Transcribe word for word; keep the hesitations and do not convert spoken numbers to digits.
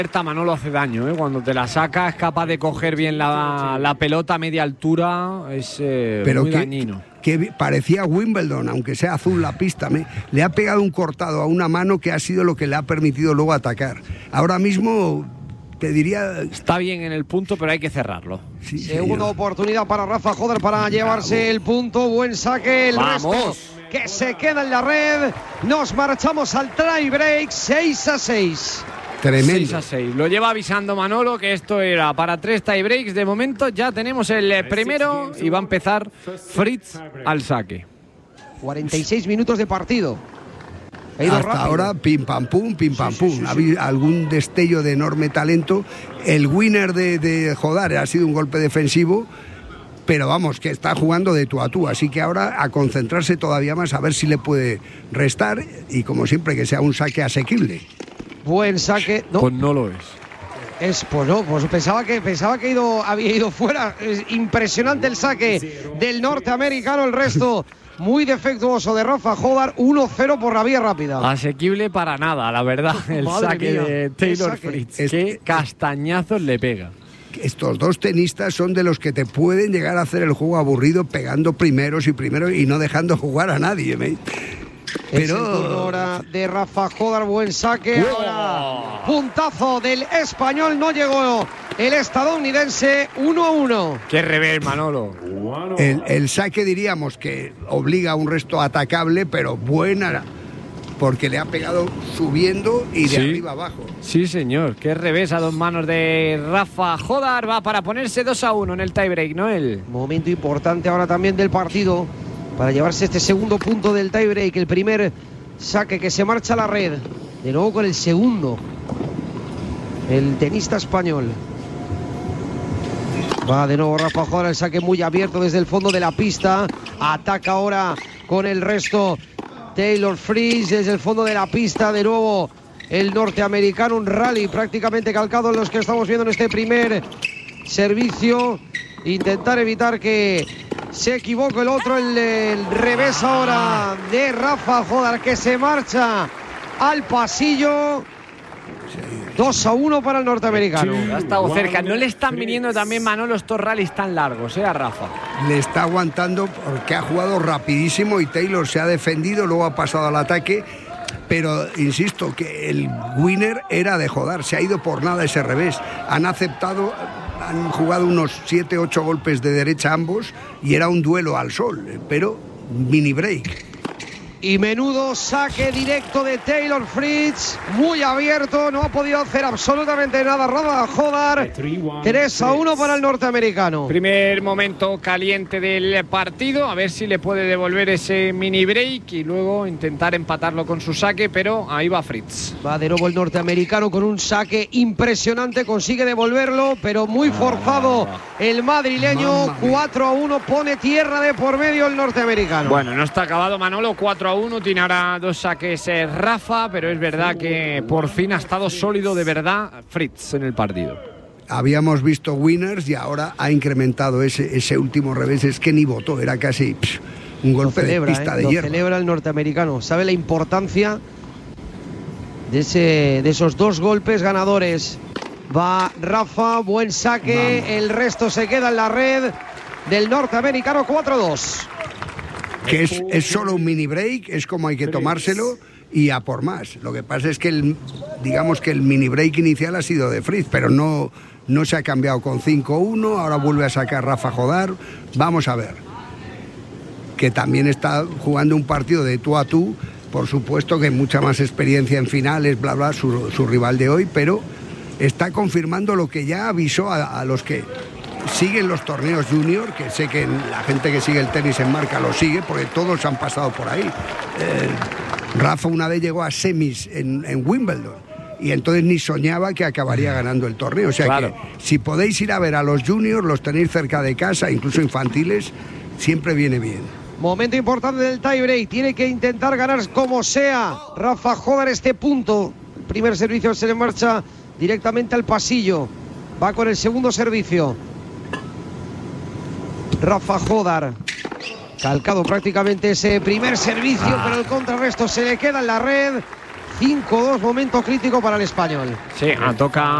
Manolo hace daño, ¿eh? Cuando te la saca es capaz de coger bien la, la pelota a media altura, es eh, Pero muy que, dañino. Que parecía Wimbledon, aunque sea azul la pista, me, le ha pegado un cortado a una mano que ha sido lo que le ha permitido luego atacar. Ahora mismo te diría... Está bien en el punto, pero hay que cerrarlo. Sí, segunda oportunidad para Rafa Joder para llevarse Bravo. el punto, buen saque, el Vamos. resto que se queda en la red. Nos marchamos al tie break, seis a seis. Tremendo. seis a seis. Lo lleva avisando Manolo que esto era para tres tie breaks. De momento ya tenemos el primero y va a empezar Fritz al saque. cuarenta y seis minutos de partido. Hasta rápido. Ahora pim pam pum, pim pam pum. Sí, sí, sí, ha habido sí. algún destello de enorme talento. El winner de, de Jodar ha sido un golpe defensivo, pero vamos, que está jugando de tú a tú. Así que ahora a concentrarse todavía más, a ver si le puede restar y como siempre que sea un saque asequible. Buen saque. No. Pues no lo es. Es, pues no, pues pensaba que pensaba que ido, había ido fuera. Es impresionante el saque del norteamericano, el resto muy defectuoso de Rafa Joder, uno cero por la vía rápida. Asequible para nada, la verdad, el Madre saque mía, de Taylor Fritz. Es, Qué castañazos le pega. Estos dos tenistas son de los que te pueden llegar a hacer el juego aburrido pegando primeros y primeros y no dejando jugar a nadie, ¿me? Pero... Es el turno ahora de Rafa Joder, buen saque. ¡Oh! Ahora puntazo del español, no llegó el estadounidense, uno a uno. Qué revés, Manolo. El, el saque diríamos que obliga a un resto atacable, pero buena, porque le ha pegado subiendo y de sí. arriba abajo. Sí, señor. Qué revés a dos manos de Rafa Joder. Va para ponerse dos a uno en el tiebreak, Noel. Momento importante ahora también del partido para llevarse este segundo punto del tiebreak. El primer saque que se marcha a la red. De nuevo con el segundo. El tenista español. Va de nuevo Rafa Joder, el saque muy abierto desde el fondo de la pista. Ataca ahora con el resto Taylor Fritz desde el fondo de la pista. De nuevo el norteamericano, un rally prácticamente calcado en los que estamos viendo en este primer servicio. Intentar evitar que se equivoque el otro. El, el revés ahora de Rafa Joder, que se marcha al pasillo. dos a uno para el norteamericano. Ha estado cerca. No le están viniendo también, Manolo, estos rallies tan largos, ¿eh? A Rafa. Le está aguantando porque ha jugado rapidísimo y Taylor se ha defendido, luego ha pasado al ataque. Pero insisto que el winner era de Joder, se ha ido por nada ese revés. Han aceptado, han jugado unos siete ocho golpes de derecha ambos y era un duelo al sol, pero mini break. Y menudo saque directo de Taylor Fritz, muy abierto, no ha podido hacer absolutamente nada Rafa Joder. tres a uno para el norteamericano. Primer momento caliente del partido, a ver si le puede devolver ese mini break y luego intentar empatarlo con su saque, pero ahí va Fritz. Va de nuevo el norteamericano con un saque impresionante, consigue devolverlo, pero muy forzado el madrileño. Cuatro a uno, pone tierra de por medio el norteamericano. Bueno, no está acabado, Manolo. Cuatro a uno, tiene ahora dos saques eh, Rafa, pero es verdad que por fin ha estado sólido de verdad Fritz en el partido. Habíamos visto winners y ahora ha incrementado ese, ese último revés, es que ni votó, era casi pff, un golpe celebra, de pista eh, de lo hierro. Celebra el norteamericano, sabe la importancia de, ese, de esos dos golpes ganadores. Va Rafa, buen saque, Vamos. El resto se queda en la red del norteamericano. Cuatro a dos. Que es, es solo un mini break, es como hay que tomárselo y a por más. Lo que pasa es que el, digamos que el mini break inicial ha sido de Fritz, pero no, no se ha cambiado con cinco uno, ahora vuelve a sacar Rafa Joder. Vamos a ver. Que también está jugando un partido de tú a tú, por supuesto que mucha más experiencia en finales, bla bla, su, su rival de hoy, pero está confirmando lo que ya avisó a, a los que siguen los torneos junior, que sé que la gente que sigue el tenis en marca lo sigue, porque todos han pasado por ahí. Eh, Rafa una vez llegó a semis en, en Wimbledon, y entonces ni soñaba que acabaría ganando el torneo. O sea claro. que si podéis ir a ver a los juniors, los tenéis cerca de casa, incluso infantiles, siempre viene bien. Momento importante del tiebreak, tiene que intentar ganar como sea Rafa Joder este punto. El primer servicio se le marcha directamente al pasillo, va con el segundo servicio. Rafa Joder, calcado prácticamente ese primer servicio, ah. pero el contrarresto se le queda en la red. cinco dos, momento crítico para el español. Sí, toca